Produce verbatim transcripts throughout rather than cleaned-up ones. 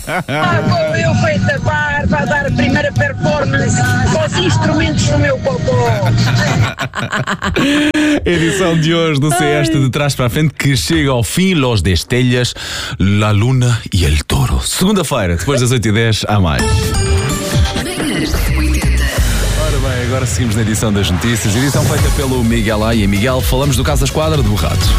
Ah, vou eu feito a barba a dar a primeira performance com os instrumentos do meu popô. Edição de hoje do Cesta de Trás para a Frente, que chega ao fim. Los Destellas, La Luna e El Toro. Segunda-feira, depois das oito e dez, há mais. Ora bem, agora seguimos na edição das notícias. Edição feita pelo Miguel A. E Miguel, falamos do caso da Esquadra do Rato.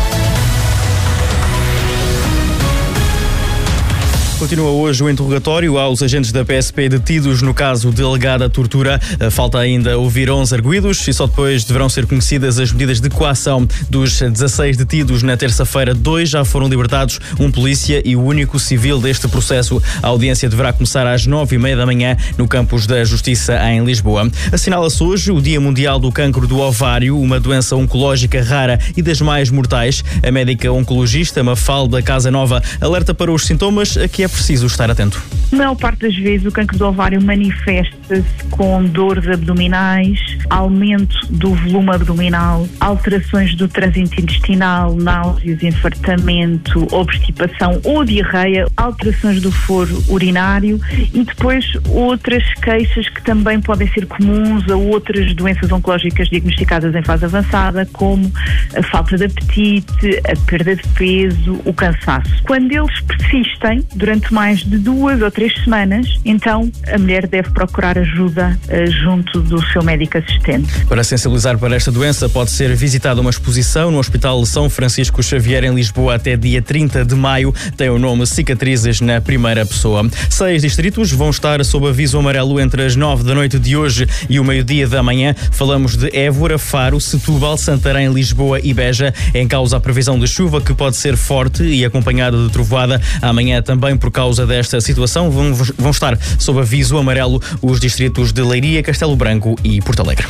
Continua hoje o interrogatório aos agentes da P S P detidos no caso de alegada tortura. Falta ainda ouvir onze arguidos e só depois deverão ser conhecidas as medidas de coação. Dos dezasseis detidos na terça-feira, dois já foram libertados, um polícia e o único civil deste processo. A audiência deverá começar às nove e meia da manhã no campus da Justiça em Lisboa. Assinala-se hoje o Dia Mundial do Cancro do Ovário, uma doença oncológica rara e das mais mortais. A médica oncologista Mafalda Casanova alerta para os sintomas a que é preciso estar atento. A maior parte das vezes o cancro do ovário manifesta-se com dores abdominais, aumento do volume abdominal, alterações do trânsito intestinal, náuseas, infartamento, obstipação ou diarreia, alterações do foro urinário e depois outras queixas que também podem ser comuns a outras doenças oncológicas diagnosticadas em fase avançada, como a falta de apetite, a perda de peso, o cansaço. Quando eles persistem durante mais de duas ou três semanas, então a mulher deve procurar ajuda uh, junto do seu médico assistente. Para sensibilizar para esta doença, pode ser visitada uma exposição no Hospital São Francisco Xavier em Lisboa até dia trinta de maio. Tem o nome Cicatrizes na primeira pessoa. Seis distritos vão estar sob aviso amarelo entre as nove da noite de hoje e o meio-dia da manhã. Falamos de Évora, Faro, Setúbal, Santarém, Lisboa e Beja. Em causa a previsão de chuva, que pode ser forte e acompanhada de trovoada. Amanhã também, por causa desta situação, vão, vão estar sob aviso amarelo os distritos de Leiria, Castelo Branco e Porto Alegre.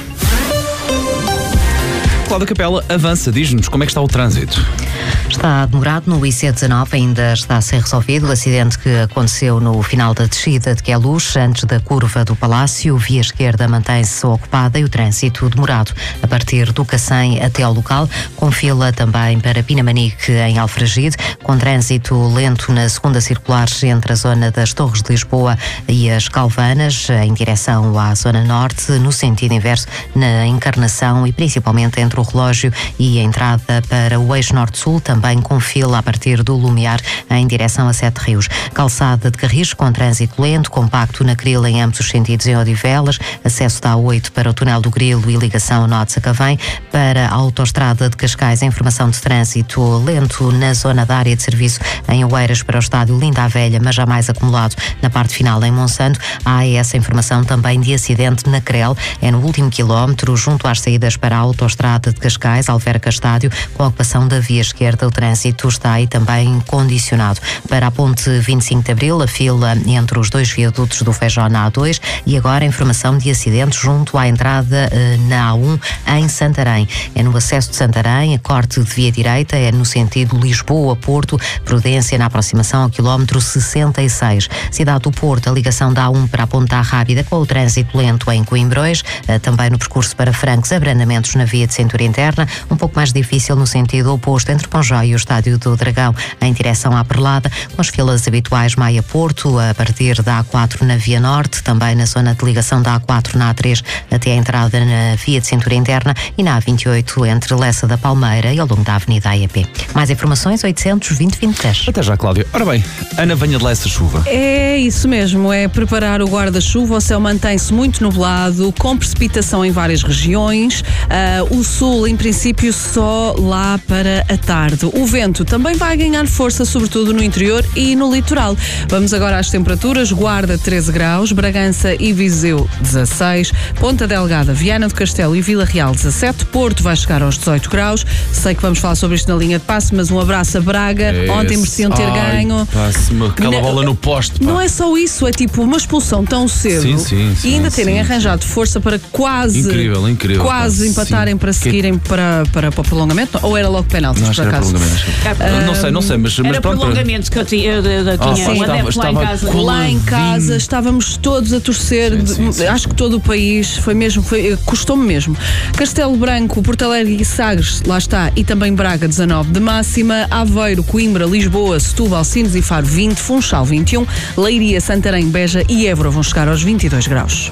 Cláudia Capela avança, diz-nos como é que está o trânsito. Está demorado no I C dezanove, ainda está a ser resolvido o acidente que aconteceu no final da descida de Queluz, antes da curva do Palácio. Via esquerda mantém-se ocupada e o trânsito demorado a partir do Cacém até ao local, com fila também para Pinamanique em Alfragide, com trânsito lento na segunda circular entre a zona das Torres de Lisboa e as Calvanas, em direção à zona norte, no sentido inverso na Encarnação e principalmente entre o Relógio e a entrada para o eixo norte-sul, também com fila a partir do Lumiar em direção a Sete Rios. Calçada de Carris com trânsito lento, compacto na Cril em ambos os sentidos em Odivelas, acesso da A oito para o túnel do Grilo e ligação Norte-Sacavém. Para a autoestrada de Cascais, informação de trânsito lento na zona da área de serviço em Oeiras para o estádio Linda a Velha, mas já mais acumulado na parte final em Monsanto. Há essa informação também de acidente na Crel, é no último quilómetro, junto às saídas para a autoestrada de Cascais, Alverca Estádio, com a ocupação da via esquerda. O trânsito está aí também condicionado. Para a ponte vinte e cinco de Abril, a fila entre os dois viadutos do Feijó na A dois e agora a informação de acidentes junto à entrada eh, na A um em Santarém. É no acesso de Santarém, a corte de via direita é no sentido Lisboa-Porto, Prudência na aproximação ao quilómetro sessenta e seis. Cidade do Porto, a ligação da A um para a Ponta Rábida com o trânsito lento em Coimbrões, eh, também no percurso para Francos, abrandamentos na via de cintura interna, um pouco mais difícil no sentido oposto entre Ponjó e o Estádio do Dragão em direção à Perlada, com as filas habituais Maia-Porto, a partir da A quatro na Via Norte, também na zona de ligação da A quatro na A três até a entrada na via de cintura interna e na A vinte e oito entre Lessa da Palmeira e ao longo da Avenida A E P. Mais informações, oitocentos, vinte, vinte e três. Até já, Cláudia. Ora bem, Ana, venha de lá essa chuva. É isso mesmo, é preparar o guarda-chuva. O céu mantém-se muito nublado, com precipitação em várias regiões. Uh, o sul, em princípio, só lá para a tarde. O vento também vai ganhar força, sobretudo no interior e no litoral. Vamos agora às temperaturas. Guarda treze graus, Bragança e Viseu dezasseis, Ponta Delgada, Viana do Castelo e Vila Real dezasete, Porto vai chegar aos dezoito graus. Sei que vamos falar sobre isto na linha de passe, mas um abraço a Braga. Esse. Ontem mereciam ter Ai, ganho. Passe-me aquela Não, bola no poste. Pá. Não é só isso, é tipo uma expulsão tão cedo sim, sim, sim, e ainda terem sim, arranjado força para quase incrível, incrível, quase pá, empatarem sim. para seguirem para, para, para o prolongamento, ou era logo penalti? Não, acho que Era acaso. prolongamento. Ah, não sei, não sei, mas, mas Era pronto. prolongamento que eu tinha, eu, eu, eu Ah, tinha sim. um Estava- adepto lá em estava casa. com- Lá em casa estávamos todos a torcer, Sim, de- sim, sim. acho que todo o país, foi mesmo, foi, custou-me mesmo. Castelo Branco, Porto Alegre e Sagres, lá está, e também Braga, dezanove de máxima, Aveiro, Coimbra, Lisboa, Setúbal, Sines e Faro, vinte, Funchal, vinte e um, Leiria, Santarém, Beja e Évora vão chegar aos vinte e dois graus.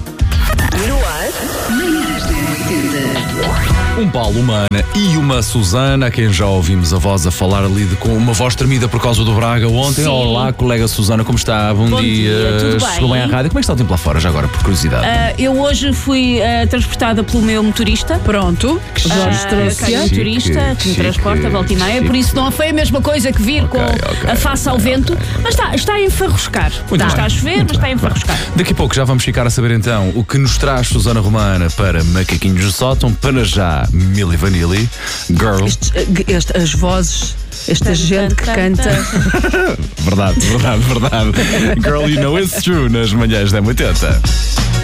Um Paulo, uma Ana e uma Susana, a quem já ouvimos a voz a falar ali de, com uma voz tremida por causa do Braga ontem. Sim. Olá, colega Susana, como está? Bom, Bom dia, tudo bem? Chegou bem à rádio. Como é que está o tempo lá fora, já agora, por curiosidade? Ah, eu hoje fui ah, transportada pelo meu motorista. Pronto, Jorge Ah, trouxe. tenho um Chique, motorista que me chique, transporta volta e meia, chique. por isso não foi a mesma coisa que vir Ok, com ok, a face ao ok, vento, ok, mas está, está a enfarruscar. Muito está bem, a chover, muito mas está a bem. enfarruscar. Daqui a pouco já vamos ficar a saber então o que nos traz Susana Romana para Macaquinhos do Sótão. Para já, Milli Vanilli, Girl. Estes, este- as vozes, esta gente que canta. Verdade, verdade, verdade. Girl, you know it's true nas manhãs da oitenta.